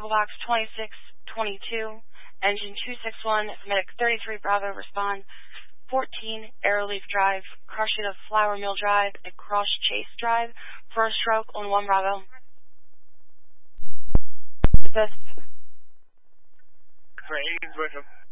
Echo Box 2622, Engine 261, Medic 33 Bravo, respond. 14, Arrowleaf Drive, Crushing of Flour Mill Drive, and Cross Chase Drive, first stroke on 1 Bravo. Assist. Great, Bishop.